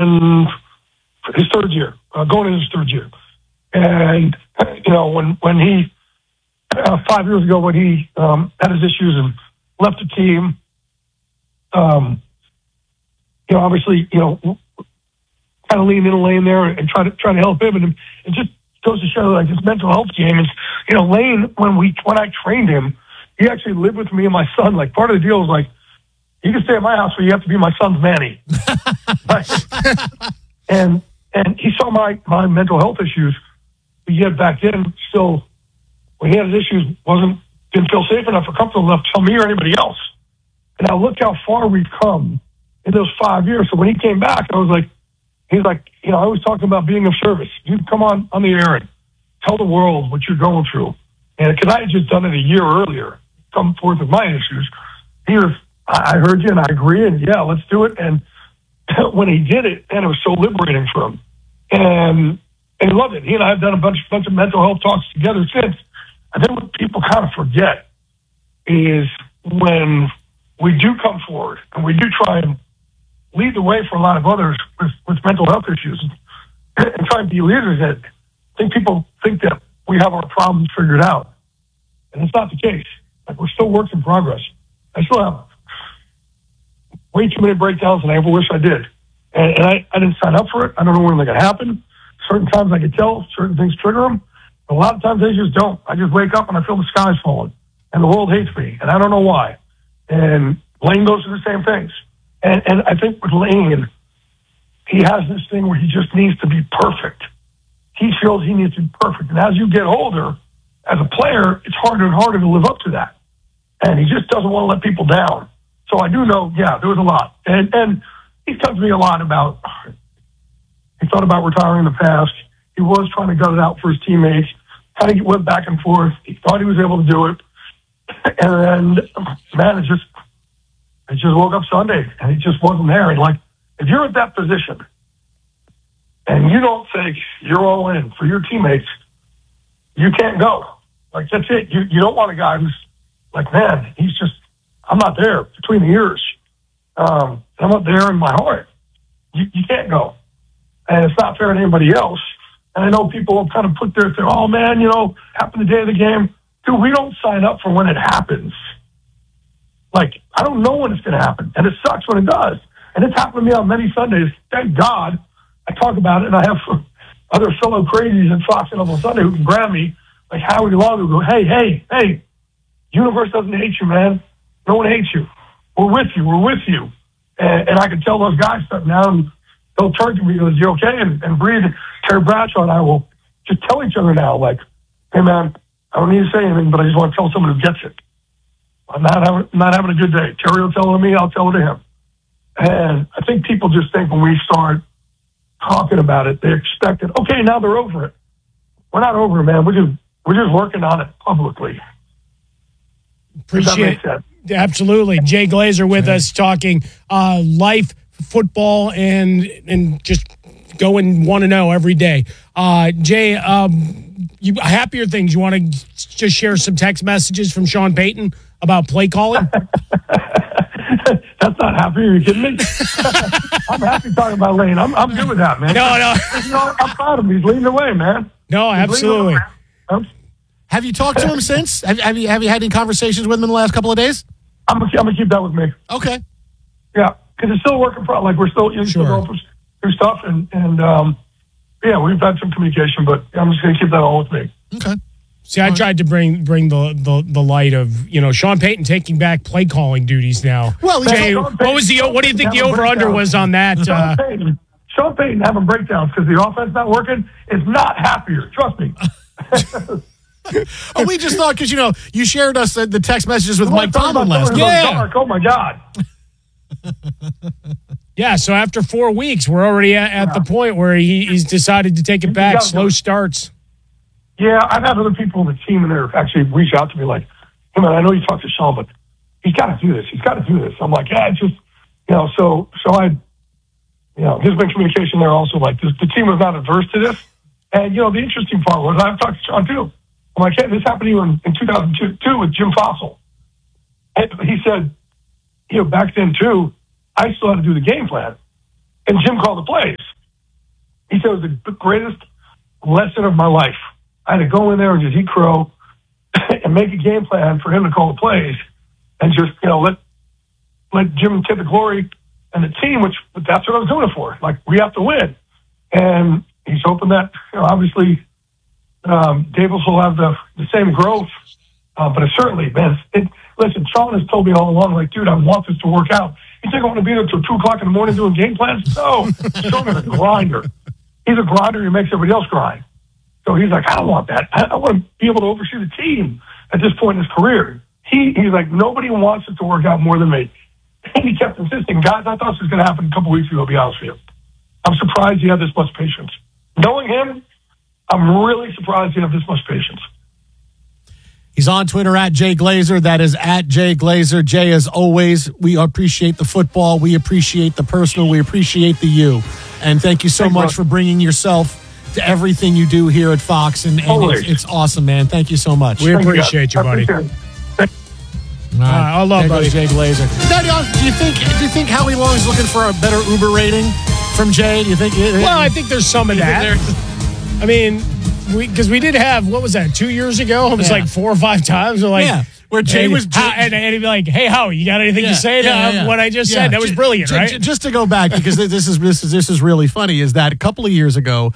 in his third year, going into his third year. And, when he, 5 years ago, when he had his issues and left the team, obviously, kind of leaned in a lane there and try to help him. And it just goes to show, like, this mental health game is, Lane, when I trained him, he actually lived with me and my son. Like, part of the deal is, like, you can stay at my house, but you have to be my son's nanny. and he saw my mental health issues. But yet back then, still, when he had his issues, didn't feel safe enough or comfortable enough to tell me or anybody else. And now look how far we've come in those 5 years. So when he came back, I was like, he's like, I always talk about being of service. You come on the air and tell the world what you're going through. And because I had just done it a year earlier, come forth with my issues, I heard you and I agree, and yeah, let's do it. And when he did it, and it was so liberating for him. And he loved it. He and I have done a bunch of mental health talks together since. I think what people kind of forget is when we do come forward and we do try and lead the way for a lot of others with mental health issues and try and be leaders, that I think people think that we have our problems figured out. And it's not the case. Like, we're still works in progress. I still have way too many breakdowns than I ever wish I did. And I didn't sign up for it. I don't know when they're going to happen. Certain times I can tell certain things trigger them. A lot of times they just don't. I just wake up and I feel the sky's falling and the world hates me and I don't know why. And Lane goes through the same things. And I think with Lane, he has this thing where he just needs to be perfect. He feels he needs to be perfect. And as you get older, as a player, it's harder and harder to live up to that. And he just doesn't want to let people down. So I do know, yeah, there was a lot. And he's talked to me a lot about, he thought about retiring in the past. He was trying to gut it out for his teammates. Kind of went back and forth. He thought he was able to do it. And man, it just woke up Sunday and he just wasn't there. And like, if you're at that position and you don't think you're all in for your teammates, you can't go. Like, that's it. You don't want a guy who's like, man, I'm not there between the ears. I'm not there in my heart. You can't go. And it's not fair to anybody else. And I know people have kind of put their thing, oh man, happened the day of the game. Dude, we don't sign up for when it happens. Like, I don't know when it's going to happen. And it sucks when it does. And it's happened to me on many Sundays. Thank God I talk about it and I have other fellow crazies in Fox and on Sunday who can grab me, like Howie Long, who go, hey, universe doesn't hate you, man. No one hates you. We're with you. And I can tell those guys stuff now, and they'll turn to me and go, you okay? And Breed, Terry Bradshaw and I will just tell each other now, like, hey man, I don't need to say anything, but I just want to tell someone who gets it. I'm not having a good day. Terry will tell it to me, I'll tell it to him. And I think people just think when we start talking about it, they expect it. Okay, now they're over it. We're not over it, man. We're just working on it publicly. Appreciate it. Absolutely. Jay Glazer with us talking life, football, and just going 1-0 every day. Jay, happier things. You want to just share some text messages from Sean Payton about play calling? That's not happy. Are you kidding me? I'm happy talking about Lane. I'm good with that, man. No. I'm proud of him. He's leading the way, man. No, absolutely. Have you talked to him since? Have you had any conversations with him in the last couple of days? I'm gonna keep that with me. Okay. Yeah, because it's still a work in progress. Like, we're still going through stuff, and yeah, we've had some communication, but I'm just gonna keep that all with me. Okay. See, I tried to bring the light of Sean Payton taking back play calling duties now. Well, Jay, what do you think the over under was on that? Sean Payton having breakdowns because the offense not working is not happier. Trust me. Oh, we just thought because you shared us the text messages with Mike Tomlin last night. Yeah. Oh my God. Yeah. So after 4 weeks, we're already at the point where he's decided to take it back. Slow starts. Yeah, I've had other people on the team and they're actually reach out to me like, hey man, I know you talked to Sean, but he's got to do this. I'm like, yeah, it's just, so I, there's been communication there also. Like, the team was not adverse to this. And, the interesting part was I've talked to Sean too. I'm like, hey, this happened to you in 2002 with Jim Fossil. And he said, back then too, I still had to do the game plan. and Jim called the plays. He said it was the greatest lesson of my life. I had to go in there and just eat crow and make a game plan for him to call the plays and just, let Jim take the glory and the team, which that's what I was doing it for. Like, we have to win. And he's hoping that, obviously, Davis will have the same growth. But it certainly, man, listen, Sean has told me all along, like, dude, I want this to work out. You think I want to be there till 2 o'clock in the morning doing game plans? No, Sean is a grinder. He's a grinder. He makes everybody else grind. So he's like, I don't want that. I want to be able to oversee the team at this point in his career. He's like, nobody wants it to work out more than me. And he kept insisting, guys, I thought this was going to happen a couple weeks ago, to be honest with you. I'm surprised he had this much patience. Knowing him, I'm really surprised he had this much patience. He's on Twitter at Jay Glazer. That is at Jay Glazer. Jay, as always, we appreciate the football. We appreciate the personal. We appreciate the you. And thank you so much for bringing yourself to everything you do here at Fox. And it's awesome, man. Thank you so much. We appreciate you, buddy. All right. I love buddy. Jay Glazer. Now, do you think Howie Long is looking for a better Uber rating from Jay? Do you think? Well, I think there's some of that. I mean, because we did have, what was that, 2 years ago? It was like 4 or 5 times. Where Jay was... and he'd be like, hey, Howie, you got anything to say to what I just said? That was brilliant, right? Just to go back, because this is really funny, is that a couple of years ago,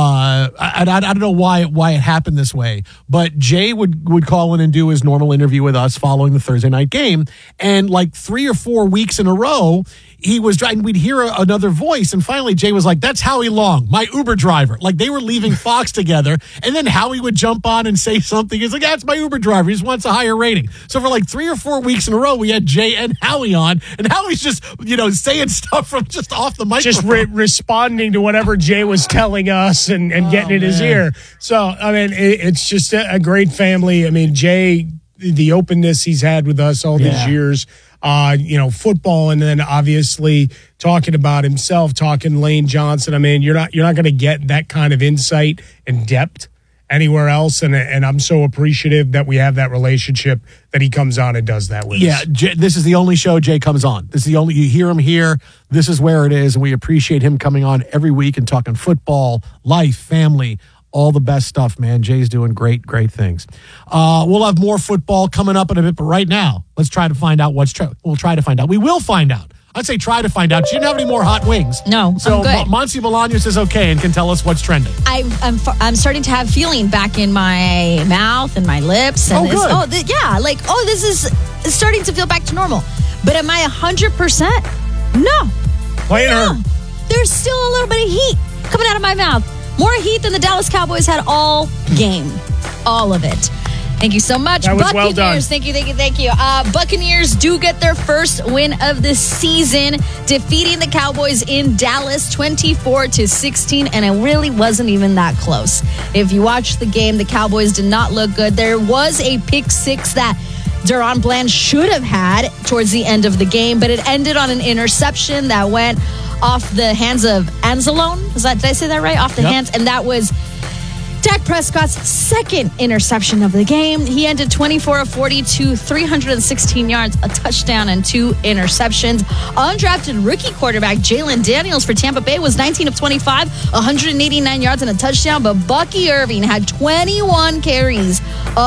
I don't know why it happened this way, but Jay would call in and do his normal interview with us following the Thursday night game, and like 3 or 4 weeks in a row, he was driving, we'd hear another voice, and finally Jay was like, that's Howie Long, my Uber driver. Like, they were leaving Fox together, and then Howie would jump on and say something. He's like, that's my Uber driver. He just wants a higher rating. So for like 3 or 4 weeks in a row, we had Jay and Howie on, and Howie's just, saying stuff from just off the microphone. Just responding to whatever Jay was telling us and getting in his ear. So, I mean, it's just a great family. I mean, Jay, the openness he's had with us all these years, football, and then obviously talking about himself, talking Lane Johnson. I mean, you're not going to get that kind of insight and depth anywhere else, and I'm so appreciative that we have that relationship that he comes on and does that with us. Yeah, this is the only show Jay comes on. This is the only, you hear him here. This is where it is, and we appreciate him coming on every week and talking football, life, family, all the best stuff, man. Jay's doing great things. We'll have more football coming up in a bit, but right now, let's try to find out we'll try to find out. We will find out. I'd say try to find out. She didn't have any more hot wings. No, so I'm good. Monty Bolaños is okay and can tell us what's trending. I'm starting to have feeling back in my mouth and my lips. And good. This is starting to feel back to normal. But am I 100%? No. Playing her. There's still a little bit of heat coming out of my mouth. More heat than the Dallas Cowboys had all game. All of it. Thank you so much. That was Buccaneers. Well done. Thank you. Buccaneers do get their first win of the season, defeating the Cowboys in Dallas 24-16, and it really wasn't even that close. If you watch the game, the Cowboys did not look good. There was a pick six that Deron Bland should have had towards the end of the game, but it ended on an interception that went off the hands of Anzalone. Did I say that right? Off the hands, and that was Dak Prescott's second interception of the game. He ended 24 of 42, 316 yards, a touchdown, and 2 interceptions. Undrafted rookie quarterback Jalen Daniels for Tampa Bay was 19 of 25, 189 yards and a touchdown, but Bucky Irving had 21 carries,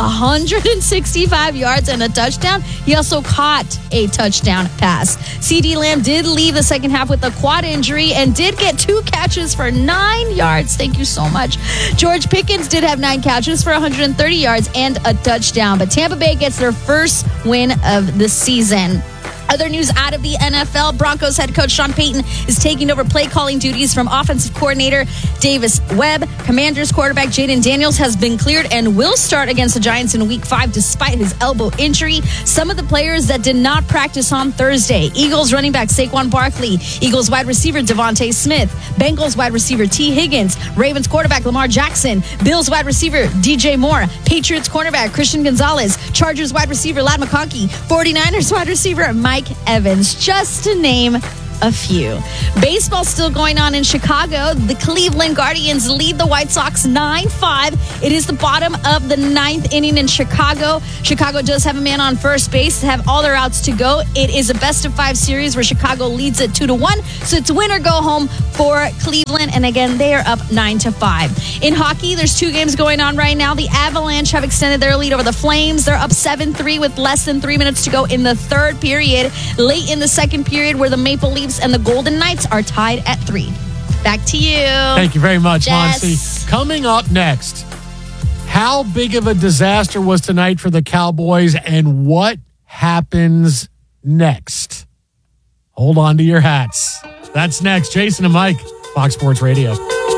165 yards and a touchdown. He also caught a touchdown pass. CeeDee Lamb did leave the second half with a quad injury and did get 2 catches for 9 yards. Thank you so much. George Pickens did have 9 catches for 130 yards and a touchdown, but Tampa Bay gets their first win of the season. Other news out of the NFL, Broncos head coach Sean Payton is taking over play calling duties from offensive coordinator Davis Webb. Commanders quarterback Jaden Daniels has been cleared and will start against the Giants in Week 5 despite his elbow injury. Some of the players that did not practice on Thursday: Eagles running back Saquon Barkley, Eagles wide receiver Devontae Smith, Bengals wide receiver T. Higgins, Ravens quarterback Lamar Jackson, Bills wide receiver DJ Moore, Patriots cornerback Christian Gonzalez, Chargers wide receiver Ladd McConkey, 49ers wide receiver Mike Evans, just to name a few. Baseball still going on in Chicago. The Cleveland Guardians lead the White Sox 9-5. It is the bottom of the 9th inning in Chicago. Chicago does have a man on first base, have all their outs to go. It is a best-of-5 series where Chicago leads it 2-1. So it's win or go home for Cleveland. And again, they are up 9-5. In hockey, there's 2 games going on right now. The Avalanche have extended their lead over the Flames. They're up 7-3 with less than 3 minutes to go in the third period. Late in the second period, where the Maple Leafs and the Golden Knights are tied at 3. Back to you. Thank you very much, Jess. Monsi. Coming up next, how big of a disaster was tonight for the Cowboys and what happens next? Hold on to your hats. That's next. Jason and Mike, Fox Sports Radio.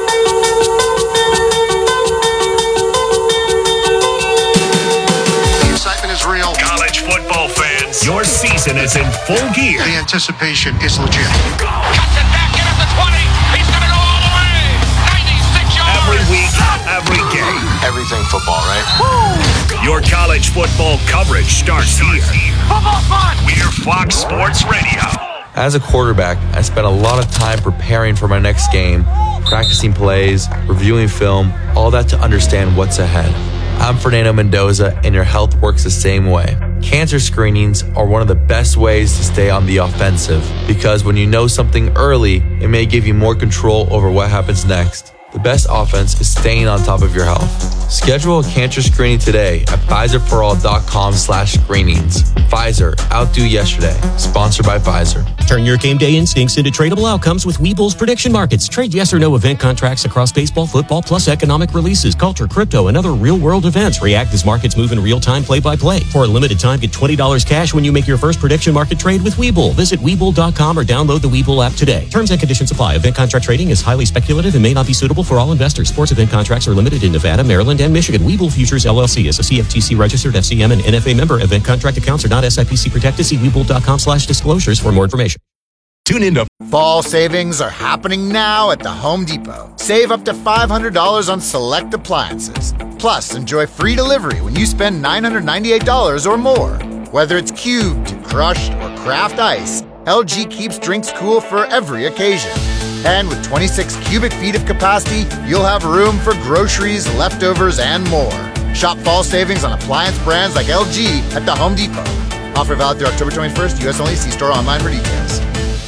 Real. College football fans, your season is in full gear. The anticipation is legit. Cuts it back in at the 20. He's going to go all the way. 96 yards. Every week, every game. Everything football, right? Your college football coverage starts here. Football's fun. We're Fox Sports Radio. As a quarterback, I spent a lot of time preparing for my next game, practicing plays, reviewing film, all that to understand what's ahead. I'm Fernando Mendoza, and your health works the same way. Cancer screenings are one of the best ways to stay on the offensive, because when you know something early, it may give you more control over what happens next. The best offense is staying on top of your health. Schedule a cancer screening today at PfizerForAll.com/screenings. Pfizer, outdo yesterday. Sponsored by Pfizer. Turn your game day instincts into tradable outcomes with Webull's prediction markets. Trade yes or no event contracts across baseball, football, plus economic releases, culture, crypto, and other real-world events. React as markets move in real time, play-by-play. For a limited time, get $20 cash when you make your first prediction market trade with Webull. Visit Webull.com or download the Webull app today. Terms and conditions apply. Event contract trading is highly speculative and may not be suitable for all investors. Sports event contracts are limited in Nevada, Maryland, and Michigan. Webull Futures LLC is a CFTC registered FCM and NFA member. Event contract accounts are not SIPC protected. See Webull.com/disclosures for more information. Tune in to Fall savings are happening now at the Home Depot. Save up to $500 on select appliances. Plus, enjoy free delivery when you spend $998 or more. Whether it's cubed, crushed, or craft ice, LG keeps drinks cool for every occasion. And with 26 cubic feet of capacity, you'll have room for groceries, leftovers, and more. Shop fall savings on appliance brands like LG at the Home Depot. Offer valid through October 21st, U.S. only. See store online for details.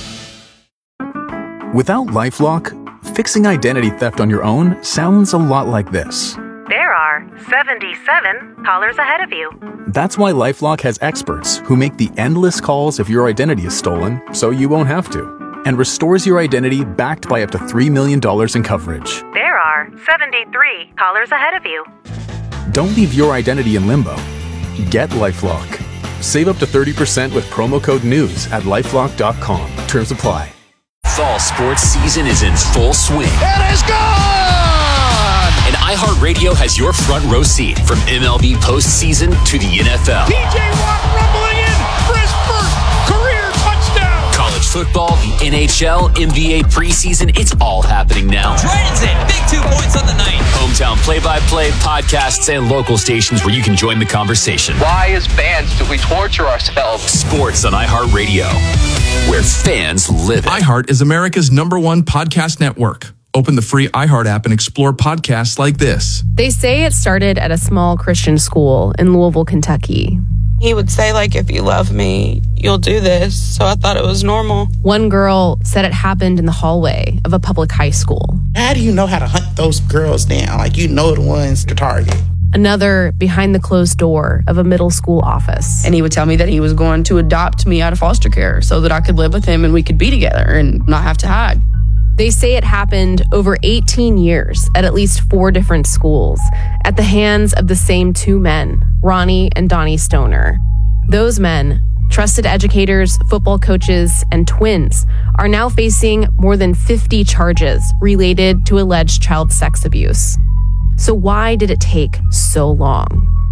Without LifeLock, fixing identity theft on your own sounds a lot like this. There are 77 callers ahead of you. That's why LifeLock has experts who make the endless calls if your identity is stolen so you won't have to, and restores your identity backed by up to $3 million in coverage. There are 73 callers ahead of you. Don't leave your identity in limbo. Get LifeLock. Save up to 30% with promo code NEWS at LifeLock.com. Terms apply. Fall sports season is in full swing. It is gone! And iHeartRadio has your front row seat from MLB postseason to the NFL. TJ Watt rumbling in for his first career touchdown! College football, the NHL, NBA preseason, it's all happening now. Dragons in, big 2 points on the night. Hometown play-by-play, podcasts, and local stations where you can join the conversation. Why, as fans, do we torture ourselves? Sports on iHeartRadio, where fans live it. iHeart is America's #1 podcast network. Open the free iHeart app and explore podcasts like this. They say it started at a small Christian school in Louisville, Kentucky. He would say, like, if you love me, you'll do this. So I thought it was normal. One girl said it happened in the hallway of a public high school. How do you know how to hunt those girls down? Like, you know the ones to target. Another behind the closed door of a middle school office. And he would tell me that he was going to adopt me out of foster care so that I could live with him and we could be together and not have to hide. They say it happened over 18 years at least 4 different schools at the hands of the same 2 men, Ronnie and Donnie Stoner. Those men, trusted educators, football coaches, and twins, are now facing more than 50 charges related to alleged child sex abuse. So why did it take so long?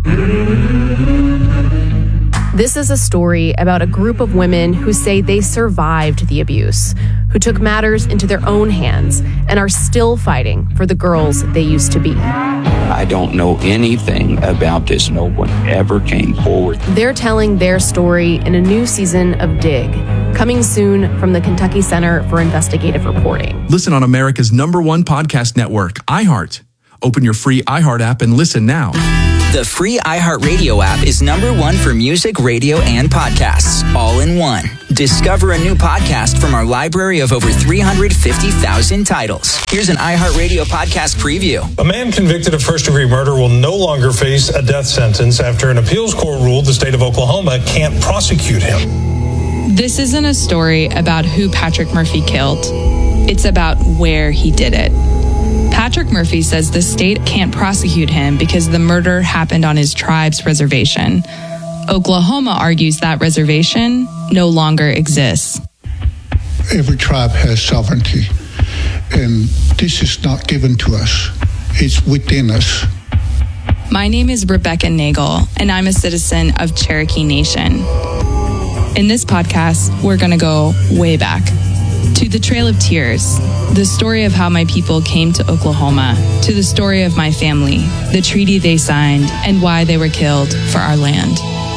This is a story about a group of women who say they survived the abuse, who took matters into their own hands and are still fighting for the girls they used to be. I don't know anything about this. No one ever came forward. They're telling their story in a new season of Dig, Coming soon from the Kentucky Center for Investigative Reporting. Listen on America's #1 podcast network, iHeart. Open your free iHeart app and listen now. The free iHeartRadio app is #1 for music, radio, and podcasts, all in one. Discover a new podcast from our library of over 350,000 titles. Here's an iHeartRadio podcast preview. A man convicted of first-degree murder will no longer face a death sentence after an appeals court ruled the state of Oklahoma can't prosecute him. This isn't a story about who Patrick Murphy killed. It's about where he did it. Patrick Murphy says the state can't prosecute him because the murder happened on his tribe's reservation. Oklahoma argues that reservation no longer exists. Every tribe has sovereignty, and this is not given to us. It's within us. My name is Rebecca Nagel, and I'm a citizen of Cherokee Nation. In this podcast, we're going to go way back to the Trail of Tears, the story of how my people came to Oklahoma, to the story of my family, the treaty they signed, and why they were killed for our land.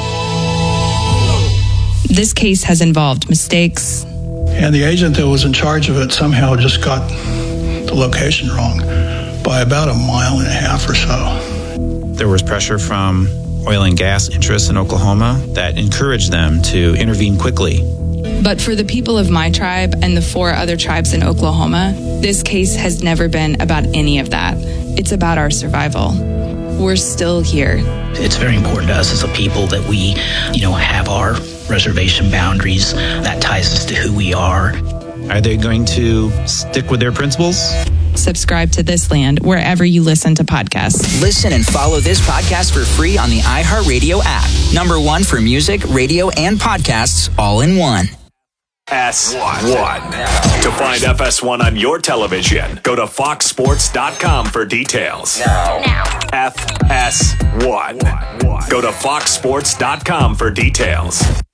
This case has involved mistakes. And the agent that was in charge of it somehow just got the location wrong by about 1.5 miles or so. There was pressure from oil and gas interests in Oklahoma that encouraged them to intervene quickly. But for the people of my tribe and the 4 other tribes in Oklahoma, this case has never been about any of that. It's about our survival. We're still here. It's very important to us as a people that we, have our reservation boundaries. That ties us to who we are. Are they going to stick with their principles? Subscribe to This Land wherever you listen to podcasts. Listen and follow this podcast for free on the iHeartRadio app. #1 for music, radio, and podcasts, all in one. FS1. To find FS1 on your television, go to foxsports.com for details. Now. FS1. Go to foxsports.com for details.